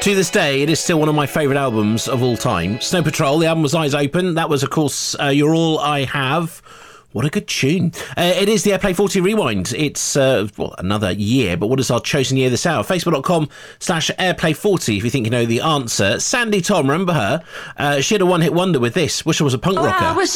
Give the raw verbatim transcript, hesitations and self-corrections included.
To this day, it is still one of my favourite albums of all time. Snow Patrol, the album was Eyes Open. That was, of course, uh, You're All I Have. What a good tune. Uh, it is the Airplay forty Rewind. It's, uh, well, another year, but what is our chosen year this hour? Facebook.com slash Airplay forty if you think you know the answer. Sandy Tom, remember her? Uh, she had a one-hit wonder with this. Wish I Was a Punk Rocker.